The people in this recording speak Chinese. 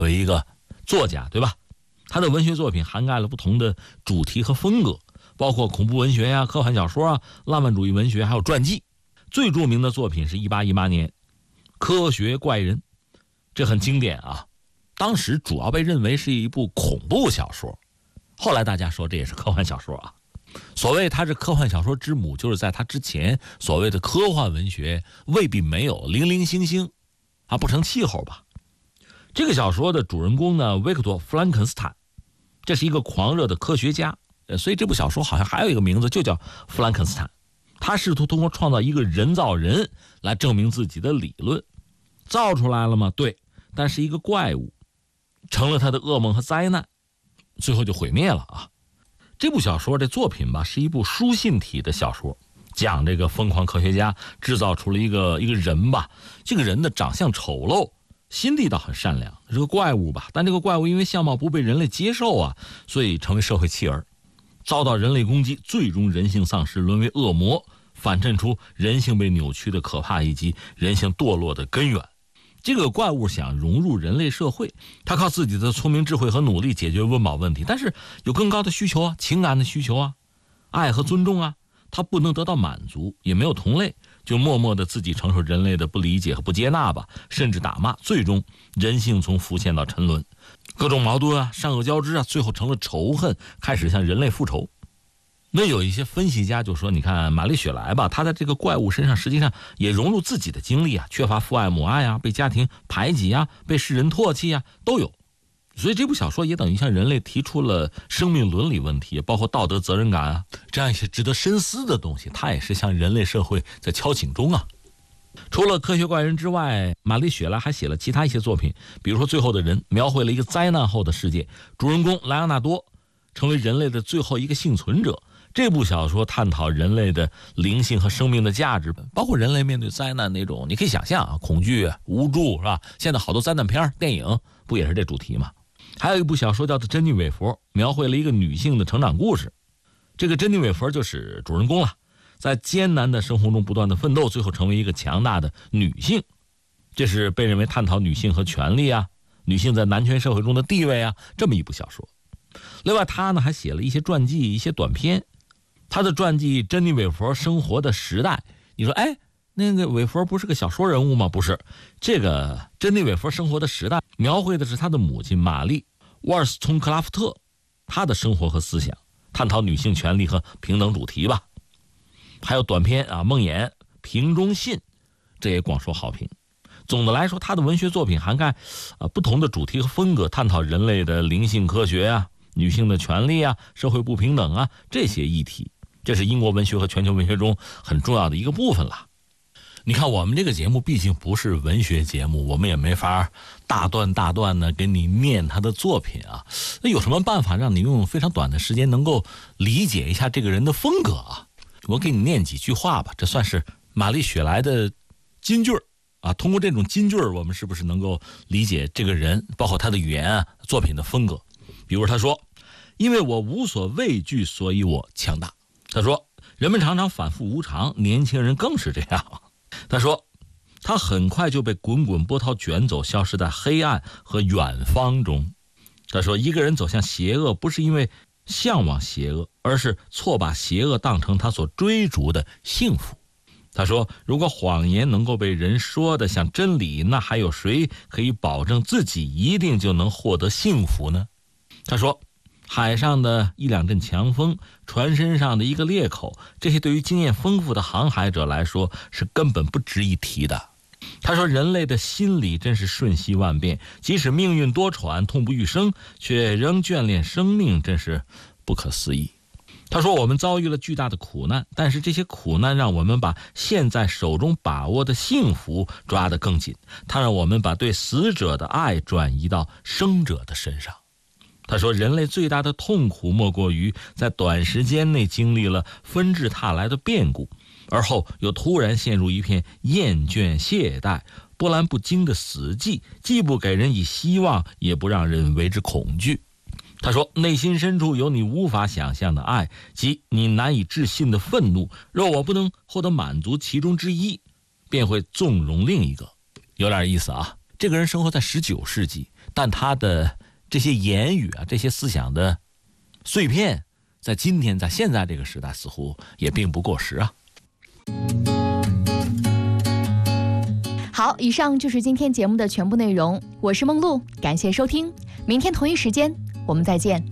为一个作家，对吧？他的文学作品涵盖了不同的主题和风格，包括恐怖文学呀、科幻小说啊、浪漫主义文学，还有传记。最著名的作品是1818年《科学怪人》，这很经典啊。当时主要被认为是一部恐怖小说，后来大家说这也是科幻小说啊。所谓它是科幻小说之母，就是在它之前所谓的科幻文学未必没有零零星星啊，不成气候吧。这个小说的主人公呢，维克多·弗兰肯斯坦，这是一个狂热的科学家，所以这部小说好像还有一个名字，就叫弗兰肯斯坦。他试图通过创造一个人造人来证明自己的理论，造出来了吗？对，但是一个怪物成了他的噩梦和灾难，最后就毁灭了啊。这部小说这作品吧，是一部书信体的小说，讲这个疯狂科学家制造出了一个人吧，这个人的长相丑陋，心地倒很善良，是个怪物吧，但这个怪物因为相貌不被人类接受啊，所以成为社会弃儿，遭到人类攻击，最终人性丧失，沦为恶魔，反衬出人性被扭曲的可怕以及人性堕落的根源。这个怪物想融入人类社会，他靠自己的聪明智慧和努力解决温饱问题，但是有更高的需求啊，情感的需求啊，爱和尊重啊，他不能得到满足，也没有同类，就默默的自己承受人类的不理解和不接纳吧，甚至打骂，最终人性从浮现到沉沦，各种矛盾啊，善恶交织啊，最后成了仇恨，开始向人类复仇。那有一些分析家就说，你看玛丽雪莱吧，她在这个怪物身上实际上也融入自己的经历啊，缺乏父爱母爱啊，被家庭排挤啊，被世人唾弃啊，都有。所以这部小说也等于向人类提出了生命伦理问题，包括道德责任感啊，这样一些值得深思的东西，它也是向人类社会在敲警钟啊。除了科学怪人之外，玛丽雪莱还写了其他一些作品，比如说《最后的人》，描绘了一个灾难后的世界，主人公莱昂纳多成为人类的最后一个幸存者。这部小说探讨人类的灵性和生命的价值，包括人类面对灾难那种，你可以想象啊，恐惧、无助，是吧？现在好多灾难片、电影不也是这主题吗？还有一部小说叫做《珍妮韦佛》，描绘了一个女性的成长故事。这个珍妮韦佛就是主人公了，在艰难的生活中不断的奋斗，最后成为一个强大的女性。这是被认为探讨女性和权利啊，女性在男权社会中的地位啊，这么一部小说。另外他呢还写了一些传记、一些短篇。他的传记《珍妮韦佛生活的时代》，你说哎，那个韦佛不是个小说人物吗？不是，这个珍妮韦佛生活的时代描绘的是他的母亲玛丽·沃尔斯通克拉夫特，她的生活和思想，探讨女性权利和平等主题吧。还有短篇啊，《梦魇》《瓶中信》，这也广受好评。总的来说，他的文学作品涵盖不同的主题和风格，探讨人类的灵性科学啊、女性的权利啊、社会不平等啊这些议题。这是英国文学和全球文学中很重要的一个部分了。你看我们这个节目毕竟不是文学节目，我们也没法大段的给你念他的作品啊。那有什么办法让你用非常短的时间能够理解一下这个人的风格啊？我给你念几句话吧，这算是玛丽雪莱的金句啊。通过这种金句，我们是不是能够理解这个人，包括他的语言啊、作品的风格？比如他说，因为我无所畏惧，所以我强大。他说，人们常常反复无常，年轻人更是这样。他说，他很快就被滚滚波涛卷走，消失在黑暗和远方中。他说，一个人走向邪恶，不是因为向往邪恶，而是错把邪恶当成他所追逐的幸福。他说，如果谎言能够被人说的像真理，那还有谁可以保证自己一定就能获得幸福呢？他说，海上的一两阵强风，船身上的一个裂口，这些对于经验丰富的航海者来说是根本不值一提的。他说，人类的心理真是瞬息万变，即使命运多舛，痛不欲生，却仍眷恋生命，真是不可思议。他说，我们遭遇了巨大的苦难，但是这些苦难让我们把现在手中把握的幸福抓得更紧，它让我们把对死者的爱转移到生者的身上。他说，人类最大的痛苦莫过于在短时间内经历了纷至沓来的变故，而后又突然陷入一片厌倦、懈怠、波澜不惊的死寂，既不给人以希望，也不让人为之恐惧。他说，内心深处有你无法想象的爱，即你难以置信的愤怒，若我不能获得满足其中之一，便会纵容另一个。有点意思啊。 这个人生活在19世纪，但他的这些言语啊，这些思想的碎片，在今天，在现在这个时代，似乎也并不过时啊。 好，以上就是今天节目的全部内容。我是梦露，感谢收听，明天同一时间我们再见。